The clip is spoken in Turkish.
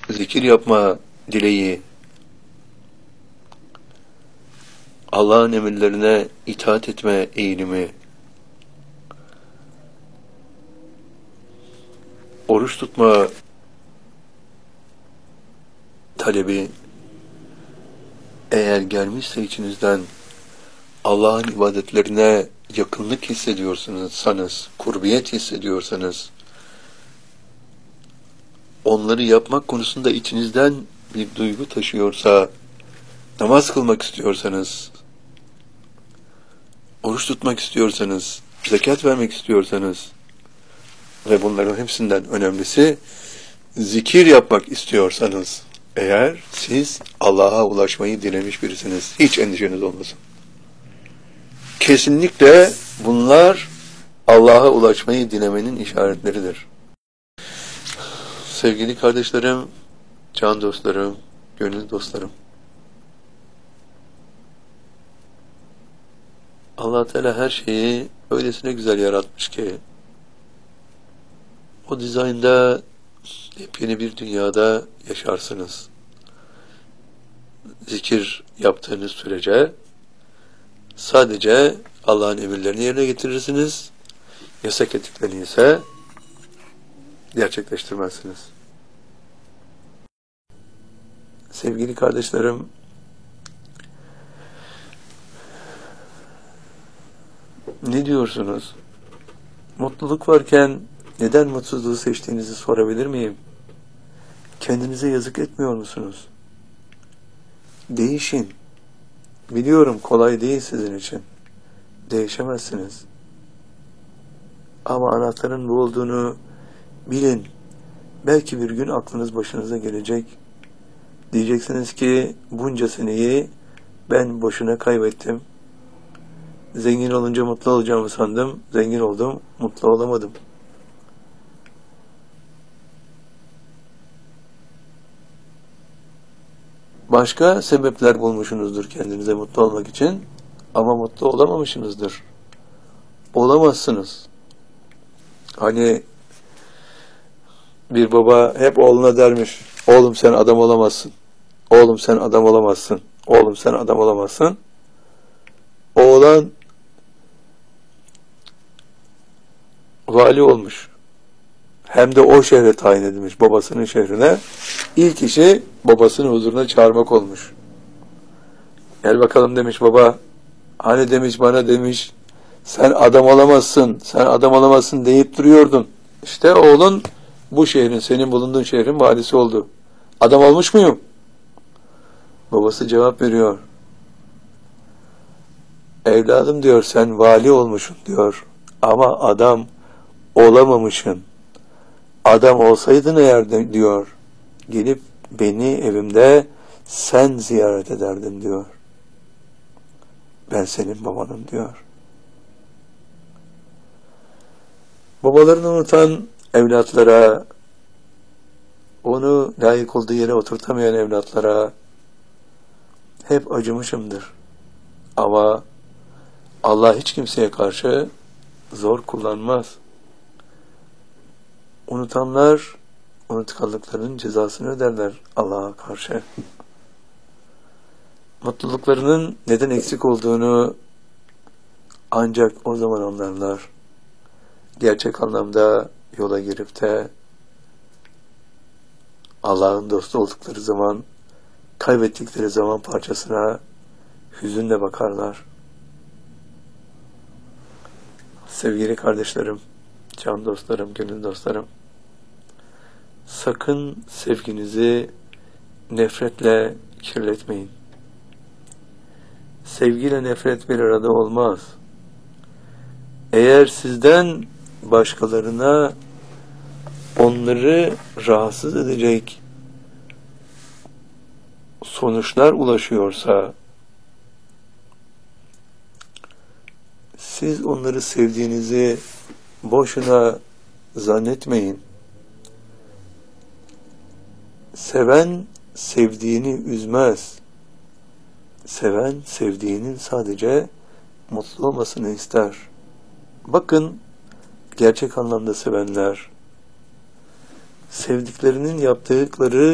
zikir yapma dileği, Allah'ın emirlerine itaat etme eğilimi, oruç tutma talebi eğer gelmişse içinizden, Allah'ın ibadetlerine yakınlık hissediyorsanız, kurbiyet hissediyorsanız, onları yapmak konusunda içinizden bir duygu taşıyorsa, namaz kılmak istiyorsanız, oruç tutmak istiyorsanız, zekat vermek istiyorsanız ve bunların hepsinden önemlisi zikir yapmak istiyorsanız, eğer siz Allah'a ulaşmayı dilemiş birisiniz, hiç endişeniz olmasın. Kesinlikle bunlar Allah'a ulaşmayı dilemenin işaretleridir. Sevgili kardeşlerim, can dostlarım, gönül dostlarım, Allah Teala her şeyi öylesine güzel yaratmış ki o dizaynda yepyeni bir dünyada yaşarsınız. Zikir yaptığınız sürece sadece Allah'ın emirlerini yerine getirirsiniz, yasak ettiklerini ise gerçekleştirmezsiniz. Sevgili kardeşlerim, ne diyorsunuz? Mutluluk varken neden mutsuzluğu seçtiğinizi sorabilir miyim? Kendinize yazık etmiyor musunuz? Değişin. Biliyorum kolay değil sizin için. Değişemezsiniz. Ama anahtarın bu olduğunu bilin. Belki bir gün aklınız başınıza gelecek. Diyeceksiniz ki bunca seneyi ben boşuna kaybettim. Zengin olunca mutlu olacağımı sandım. Zengin oldum, mutlu olamadım. Başka sebepler bulmuşsunuzdur kendinize mutlu olmak için ama mutlu olamamışsınızdır. Olamazsınız. Hani bir baba hep oğluna dermiş, oğlum sen adam olamazsın. Oğlum sen adam olamazsın. Oğlum sen adam olamazsın. Oğlan vali olmuş. Hem de o şehre tayin edilmiş, babasının şehrine. İlk işi babasının huzuruna çağırmak olmuş. Gel bakalım demiş baba. Hani demiş bana demiş, sen adam olamazsın, sen adam olamazsın deyip duruyordun. İşte oğlun bu şehrin, senin bulunduğun şehrin valisi oldu. Adam olmuş muyum? Babası cevap veriyor. Evladım diyor, sen vali olmuşsun diyor. Ama adam olamamışsın. Adam olsaydın eğer diyor, gelip beni evimde sen ziyaret ederdin diyor. Ben senin babanım diyor. Babalarını unutan evlatlara, onu layık olduğu yere oturtamayan evlatlara hep acımışımdır. Ama Allah hiç kimseye karşı zor kullanmaz. Unutanlar unutkanlıklarının cezasını öderler Allah'a karşı. Mutluluklarının neden eksik olduğunu ancak o zaman anlarlar. Gerçek anlamda yola girip de Allah'ın dostu oldukları zaman, kaybettikleri zaman parçasına hüzünle bakarlar. Sevgili kardeşlerim, can dostlarım, gönül dostlarım, sakın sevginizi nefretle kirletmeyin. Sevgiyle nefret bir arada olmaz. Eğer sizden başkalarına onları rahatsız edecek sonuçlar ulaşıyorsa, siz onları sevdiğinizi boşuna zannetmeyin. Seven sevdiğini üzmez. Seven sevdiğinin sadece mutlu olmasını ister. Bakın, gerçek anlamda sevenler sevdiklerinin yaptıkları